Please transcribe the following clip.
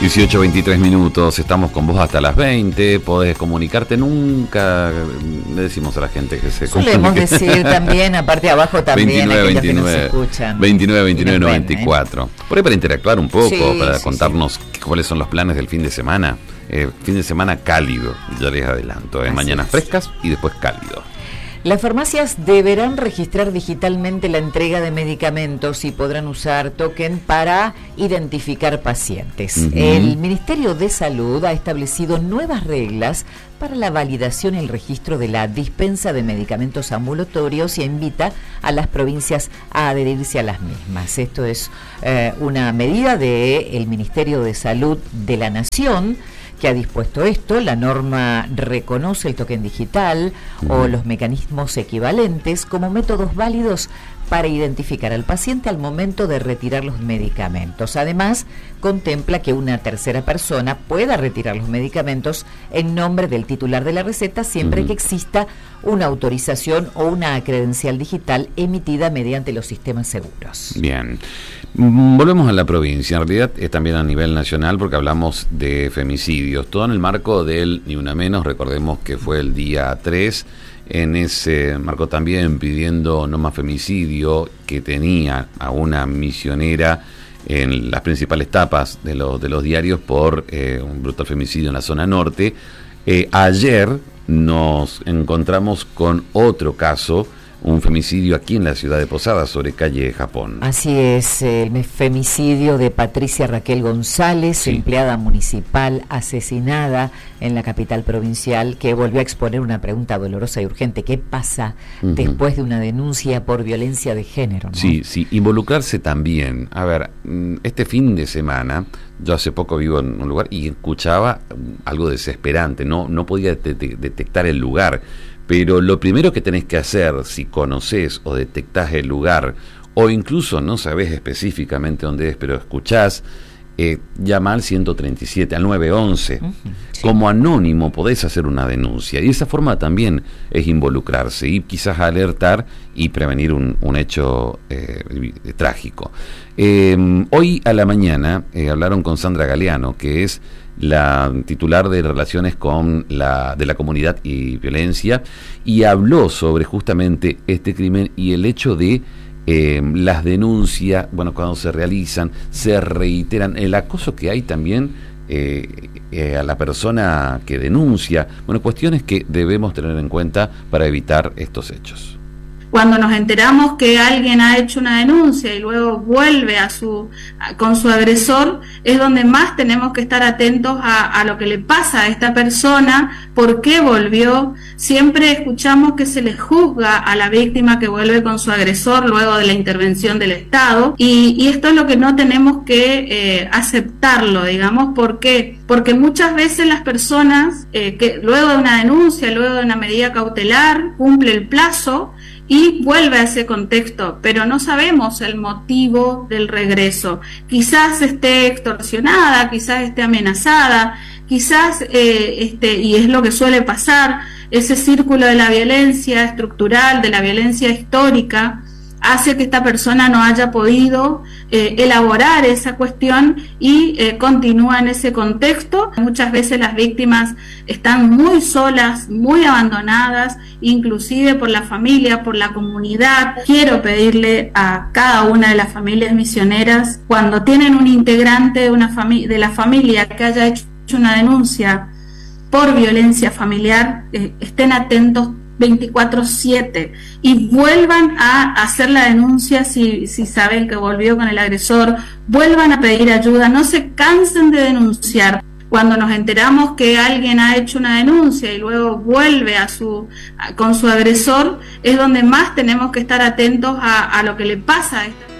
18:23, estamos con vos hasta las 20, podés comunicarte, nunca le decimos a la gente que se comunique. Solemos decir también, aparte abajo también, 29, 29, 94. Por ahí para interactuar un poco, para contarnos cuáles son los planes del fin de semana. Fin de semana cálido, ya les adelanto, mañanas frescas y después cálido. Las farmacias deberán registrar digitalmente la entrega de medicamentos y podrán usar token para identificar pacientes. El Ministerio de Salud ha establecido nuevas reglas para la validación y el registro de la dispensa de medicamentos ambulatorios y invita a las provincias a adherirse a las mismas. Esto es una medida del Ministerio de Salud de la Nación, que ha dispuesto esto. La norma reconoce el token digital o los mecanismos equivalentes como métodos válidos para identificar al paciente al momento de retirar los medicamentos. Además, contempla que una tercera persona pueda retirar los medicamentos en nombre del titular de la receta siempre que exista una autorización o una credencial digital emitida mediante los sistemas seguros. Bien. Volvemos a la provincia, en realidad es también a nivel nacional porque hablamos de femicidios, todo en el marco del Ni Una Menos, recordemos que fue el día 3, en ese marco también pidiendo no más femicidio, que tenía a una misionera en las principales tapas de los diarios por un brutal femicidio en la zona norte. Ayer nos encontramos con otro caso, un femicidio aquí en la ciudad de Posadas, sobre calle Japón. Así es, el femicidio de Patricia Raquel González, empleada municipal asesinada en la capital provincial, que volvió a exponer una pregunta dolorosa y urgente. ¿Qué pasa después de una denuncia por violencia de género, ¿no? Sí, involucrarse también. A ver, este fin de semana, yo hace poco vivo en un lugar y escuchaba algo desesperante, no podía detectar el lugar. Pero lo primero que tenés que hacer, si conocés o detectás el lugar, o incluso no sabés específicamente dónde es, pero escuchás, llama al 137, al 911. Como anónimo podés hacer una denuncia. Y de esa forma también es involucrarse y quizás alertar y prevenir un hecho trágico. Hoy a la mañana hablaron con Sandra Galeano, que es la titular de relaciones con de la comunidad y violencia, y habló sobre justamente este crimen y el hecho de las denuncias, bueno, cuando se realizan, se reiteran, el acoso que hay también a la persona que denuncia, bueno, cuestiones que debemos tener en cuenta para evitar estos hechos. Cuando nos enteramos que alguien ha hecho una denuncia y luego vuelve con su agresor, es donde más tenemos que estar atentos a lo que le pasa a esta persona, por qué volvió. Siempre escuchamos que se le juzga a la víctima que vuelve con su agresor luego de la intervención del Estado, y esto es lo que no tenemos que aceptarlo, digamos. ¿Por qué? Porque muchas veces las personas que luego de una denuncia, luego de una medida cautelar, cumple el plazo y vuelve a ese contexto, pero no sabemos el motivo del regreso. Quizás esté extorsionada, quizás esté amenazada, quizás, y es lo que suele pasar, ese círculo de la violencia estructural, de la violencia histórica, hace que esta persona no haya podido elaborar esa cuestión y continúa en ese contexto. Muchas veces las víctimas están muy solas, muy abandonadas, inclusive por la familia, por la comunidad. Quiero pedirle a cada una de las familias misioneras, cuando tienen un integrante de la familia que haya hecho una denuncia por violencia familiar, estén atentos 24/7 y vuelvan a hacer la denuncia si saben que volvió con el agresor, vuelvan a pedir ayuda, no se cansen de denunciar. Cuando nos enteramos que alguien ha hecho una denuncia y luego vuelve con su agresor, es donde más tenemos que estar atentos a lo que le pasa a esta